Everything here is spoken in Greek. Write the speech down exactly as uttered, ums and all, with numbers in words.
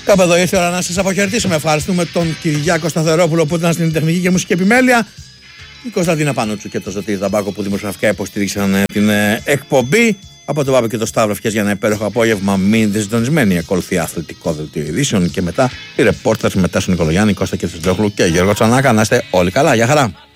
Κάπου εδώ ήρθε η ώρα να σας αποχαιρετήσουμε. Ευχαριστούμε τον Κυριάκο Σταθερόπουλο που ήταν στην τεχνική και μουσική επιμέλεια. Η Κωνσταντίνα Πανούτσου και το Σωτήρη Ταμπάκο που δημοσιογραφικά υποστήριξαν την εκπομπή. Από το Βάπη και το Σταύρο Φιές για ένα υπέροχο απόγευμα. Μείνετε συντονισμένοι. Ακολουθεί αθλητικό δελτίο ειδήσεων και μετά οι ρεπόρτερς μετά στον Νικολογιάννη, Κώστα και Τσιτζόγλου και Γιώργο Τσανάκα. Να είστε όλοι καλά. Γεια χαρά.